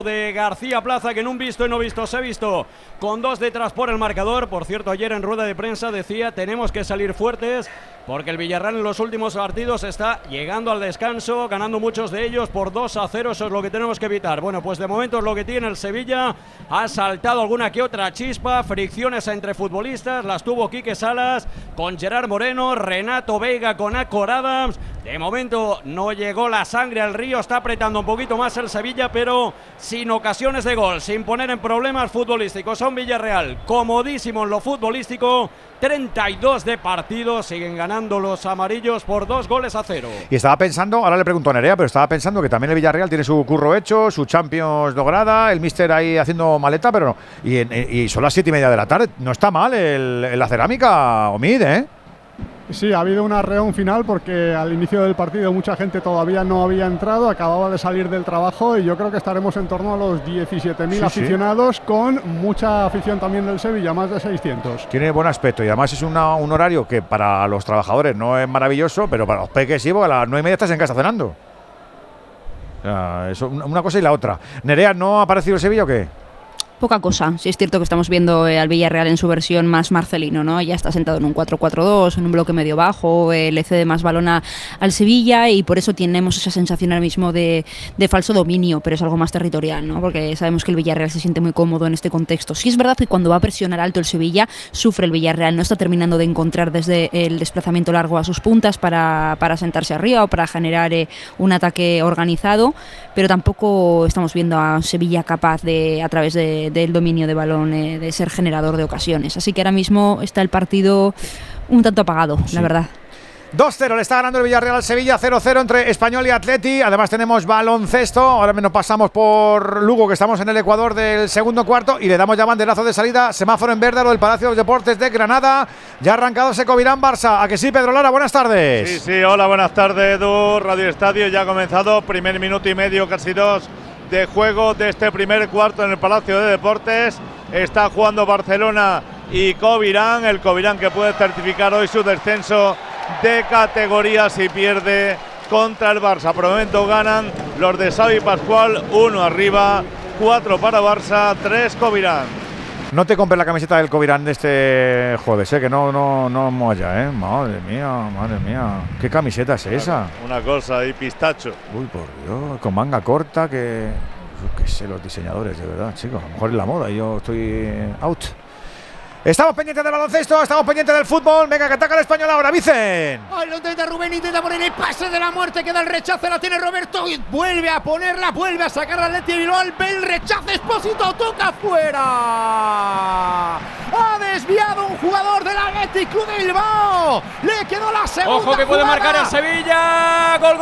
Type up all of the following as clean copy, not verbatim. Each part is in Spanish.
de García Plaza, que en un visto y no visto se ha visto con 2 detrás por el marcador. Por cierto, ayer en rueda de prensa decía: tenemos que salir fuertes porque el Villarreal en los últimos partidos está llegando al descanso, ganando muchos de ellos por 2-0, eso es lo que tenemos que evitar. Bueno, pues de momento es lo que tiene el Sevilla. Ha saltado alguna que otra chispa, fricciones entre futbolistas, las tuvo Quique Salas con Gerard Moreno, Renato Veiga con Acor Adams. De momento no llegó la sangre al río, está apretando un poquito más el Sevilla, pero sin ocasiones de gol, sin poner en problemas futbolísticos a un Villarreal comodísimo en lo futbolístico. 32 de partido, siguen ganando los amarillos por 2-0. Y estaba pensando, ahora le pregunto a Nerea, pero estaba pensando que también el Villarreal tiene su curro hecho, su Champions lograda, el míster ahí haciendo maleta, pero no. Y son las 7:30 de la tarde, no está mal la cerámica, Omid, ¿eh? Sí, ha habido un arreón final porque al inicio del partido mucha gente todavía no había entrado, acababa de salir del trabajo y yo creo que estaremos en torno a los 17.000 aficionados, con mucha afición también del Sevilla, más de 600. Tiene buen aspecto y además es un horario que para los trabajadores no es maravilloso, pero para los peques sí, porque a las 9:30 estás en casa cenando. Eso, una cosa y la otra. Nerea, ¿no ha aparecido el Sevilla o qué? Poca cosa. Sí es cierto que estamos viendo al Villarreal en su versión más marcelino, ¿no? Ya está sentado en un 4-4-2, en un bloque medio bajo, le cede más balón al Sevilla y por eso tenemos esa sensación ahora mismo de falso dominio, pero es algo más territorial, ¿no? Porque sabemos que el Villarreal se siente muy cómodo en este contexto. Sí es verdad que cuando va a presionar alto el Sevilla, sufre el Villarreal, no está terminando de encontrar desde el desplazamiento largo a sus puntas para sentarse arriba o para generar un ataque organizado, pero tampoco estamos viendo a Sevilla capaz de, a través del dominio de balón, de ser generador de ocasiones. Así que ahora mismo está el partido un tanto apagado, sí, la verdad. 2-0 le está ganando el Villarreal al Sevilla, 0-0 entre Español y Atleti. Además tenemos baloncesto. Ahora nos pasamos por Lugo, que estamos en el Ecuador del segundo cuarto, y le damos ya banderazo de salida, semáforo en verde a lo del Palacio de los Deportes de Granada. Ya ha arrancado ese Covirán-Barça. ¿A que sí, Pedro Lara? Buenas tardes. Sí, hola, buenas tardes, Edu. Radio Estadio ya ha comenzado, primer minuto y medio, casi 2 de juego de este primer cuarto en el Palacio de Deportes. Está jugando Barcelona y Covirán, el Covirán que puede certificar hoy su descenso de categoría si pierde contra el Barça. Por el momento ganan los de Xavi Pascual, 1 arriba, 4 para Barça, 3 Covirán. No te compres la camiseta del Covirán de este jueves, que no molla, Madre mía. ¿Qué camiseta es esa? Una cosa ahí, pistacho. Uy, por Dios, con manga corta, que sé, los diseñadores, de verdad, chicos. A lo mejor es la moda y yo estoy out. Estamos pendientes del baloncesto, estamos pendientes del fútbol. Venga, que ataca el Español ahora, Vicen. Ay, lo intenta Rubén, intenta poner el pase de la muerte, queda el rechace, la tiene Roberto y vuelve a ponerla, vuelve a sacar a Atleti Bilbao, el rechace, Expósito, toca fuera. Ha desviado un jugador del Athletic Club de Bilbao. Le quedó la segunda. Ojo que puede marcar el Sevilla. Gol.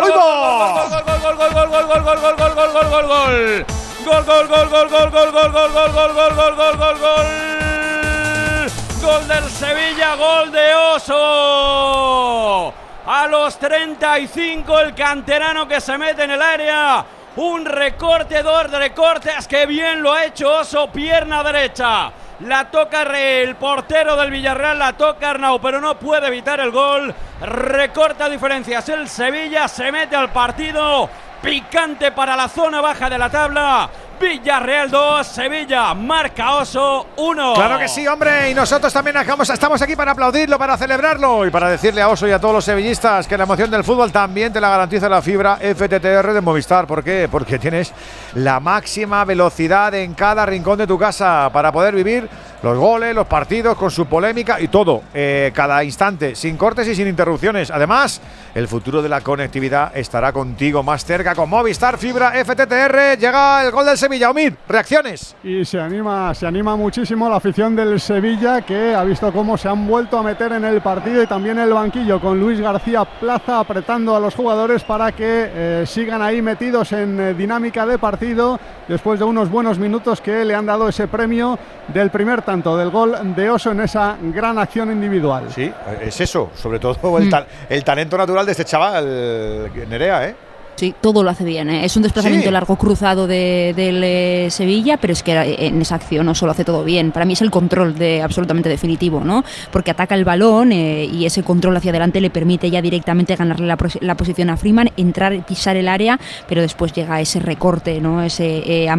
Gol del Sevilla, gol de Oso. A los 35 el canterano que se mete en el área. Un recorte, 2 recortes, que bien lo ha hecho Oso, pierna derecha. La toca el portero del Villarreal, la toca Arnau, pero no puede evitar el gol. Recorta diferencias el Sevilla, se mete al partido. Picante para la zona baja de la tabla. Villarreal 2, Sevilla marca Oso 1. Claro que sí, hombre, y nosotros también estamos aquí para aplaudirlo, para celebrarlo y para decirle a Oso y a todos los sevillistas que la emoción del fútbol también te la garantiza la fibra FTTR de Movistar. ¿Por qué? Porque tienes la máxima velocidad en cada rincón de tu casa para poder vivir los goles, los partidos con su polémica y todo, cada instante, sin cortes y sin interrupciones. Además, el futuro de la conectividad estará contigo más cerca con Movistar Fibra FTTR. Llega el gol del Sevilla. Omid, reacciones. Y se anima muchísimo la afición del Sevilla, que ha visto cómo se han vuelto a meter en el partido, y también el banquillo con Luis García Plaza apretando a los jugadores para que sigan ahí metidos en dinámica de partido después de unos buenos minutos que le han dado ese premio del primer tanto, del gol de Oso en esa gran acción individual. Sí, es eso, sobre todo el talento natural de este chaval, Nerea, Sí, todo lo hace bien, ¿eh? Es un desplazamiento largo cruzado del Sevilla, pero es que en esa acción no solo hace todo bien. Para mí es el control absolutamente definitivo, ¿no? Porque ataca el balón y ese control hacia adelante le permite ya directamente ganarle la posición a Freeman, entrar y pisar el área, pero después llega ese recorte, ¿no? Ese